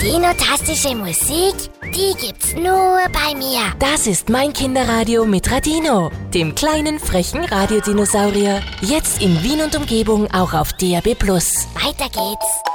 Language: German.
radinotastische Musik, die gibt's nur bei mir. Das ist mein Kinderradio mit Radino, dem kleinen, frechen Radiodinosaurier. Jetzt in Wien und Umgebung auch auf DAB+. Weiter geht's.